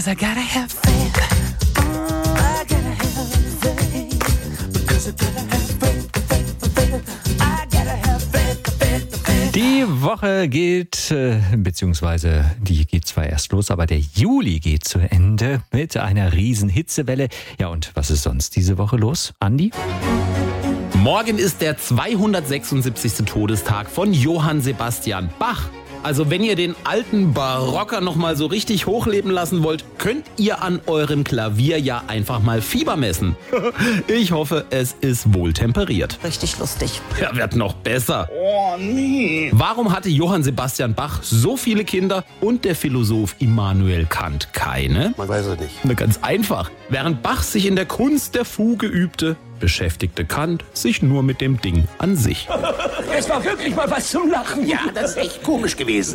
'cause I gotta have faith. I gotta have faith, because I gotta have faith, I gotta have faith. Die Woche geht, beziehungsweise die geht zwar erst los, aber der Juli geht zu Ende mit einer riesen Hitzewelle. Ja, und was ist sonst diese Woche los, Andi? Morgen ist der 276. Todestag von Johann Sebastian Bach. Also wenn ihr den alten Barocker noch mal so richtig hochleben lassen wollt, könnt ihr an eurem Klavier ja einfach mal Fieber messen. Ich hoffe, es ist wohl temperiert. Richtig lustig. Ja, wird noch besser. Oh nee. Warum hatte Johann Sebastian Bach so viele Kinder und der Philosoph Immanuel Kant keine? Man weiß es nicht. Na, ganz einfach. Während Bach sich in der Kunst der Fuge übte, beschäftigte Kant sich nur mit dem Ding an sich. Es war wirklich mal was zum Lachen. Ja, das ist echt komisch gewesen.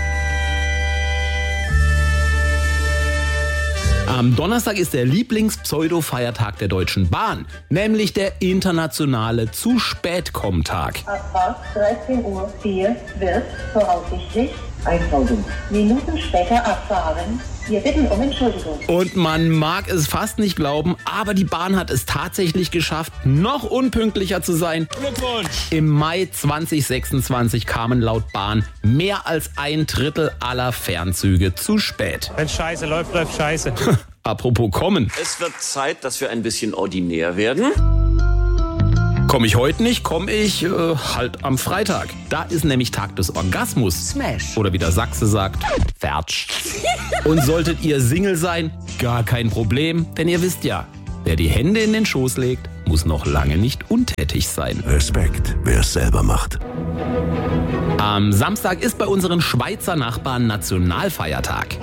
Am Donnerstag ist der Lieblings-Pseudo-Feiertag der Deutschen Bahn, nämlich der internationale Zu-Spät-Komm-Tag. Ab 13:04 Uhr wird voraussichtlich 1000 Minuten später abfahren. Wir bitten um Entschuldigung. Und man mag es fast nicht glauben, aber die Bahn hat es tatsächlich geschafft, noch unpünktlicher zu sein. Glückwunsch! Im Mai 2026 kamen laut Bahn mehr als 1/3 aller Fernzüge zu spät. Wenn Scheiße läuft, läuft Scheiße. Apropos kommen. Es wird Zeit, dass wir ein bisschen ordinär werden. Komme ich heute nicht, komme ich halt am Freitag. Da ist nämlich Tag des Orgasmus. Smash. Oder wie der Sachse sagt, Fertsch. Und solltet ihr Single sein, gar kein Problem, denn ihr wisst ja, wer die Hände in den Schoß legt, muss noch lange nicht untätig sein. Respekt, wer es selber macht. Am Samstag ist bei unseren Schweizer Nachbarn Nationalfeiertag.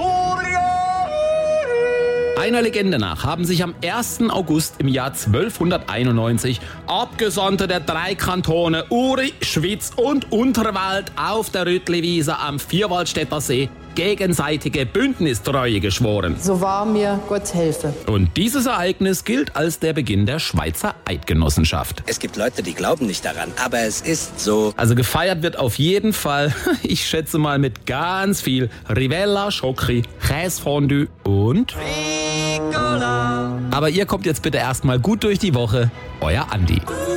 Einer Legende nach haben sich am 1. August im Jahr 1291 Abgesandte der 3 Kantone Uri, Schwyz und Unterwald auf der Rütliwiese am Vierwaldstätter See gegenseitige Bündnistreue geschworen. So wahr mir Gott helfe. Und dieses Ereignis gilt als der Beginn der Schweizer Eidgenossenschaft. Es gibt Leute, die glauben nicht daran, aber es ist so. Also gefeiert wird auf jeden Fall, ich schätze mal mit ganz viel Rivella, Chocri, Käsefondue und Ricola. Aber ihr kommt jetzt bitte erstmal gut durch die Woche. Euer Andi.